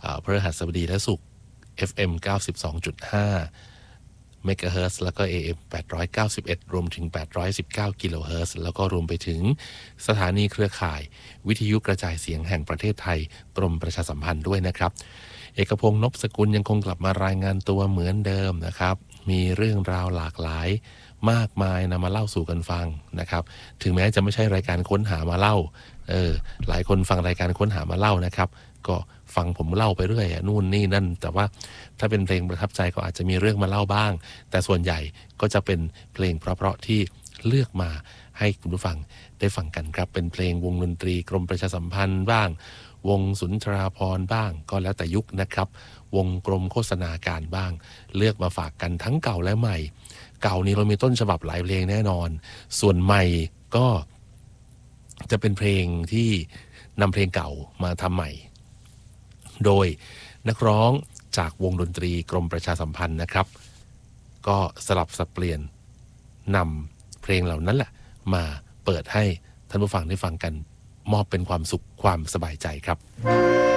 พฤหัสบดีและศุกร์ FM 92.5 เมกะเฮิรตซ์แล้วก็ AM 891รวมถึง819กิโลเฮิรตซ์แล้วก็รวมไปถึงสถานีเครือข่ายวิทยุกระจายเสียงแห่งประเทศไทยกรมประชาสัมพันธ์ด้วยนะครับเอกพงษ์นพสกุลยังคงกลับมารายงานตัวเหมือนเดิมนะครับมีเรื่องราวหลากหลายมากมายนำมาเล่าสู่กันฟังนะครับถึงแม้จะไม่ใช่รายการค้นหามาเล่าหลายคนฟังรายการค้นหามาเล่านะครับก็ฟังผมเล่าไปเรื่อยนู่นนี่นั่นแต่ว่าถ้าเป็นเพลงประทับใจก็อาจจะมีเรื่องมาเล่าบ้างแต่ส่วนใหญ่ก็จะเป็นเพลงเพราะๆที่เลือกมาให้คุณผู้ฟังได้ฟังกันครับเป็นเพลงวงดนตรีกรมประชาสัมพันธ์บ้างวงสุนทราภรณ์บ้างก็แล้วแต่ยุคนะครับวงกรมโฆษณาการบ้างเลือกมาฝากกันทั้งเก่าและใหม่เก่านี้เรามีต้นฉบับหลายเพลงแน่นอนส่วนใหม่ก็จะเป็นเพลงที่นำเพลงเก่ามาทำใหม่โดยนักร้องจากวงดนตรีกรมประชาสัมพันธ์นะครับก็สลับสับเปลี่ยนนำเพลงเหล่านั้นแหละมาเปิดให้ท่านผู้ฟังได้ฟังกันมอบเป็นความสุขความสบายใจครับ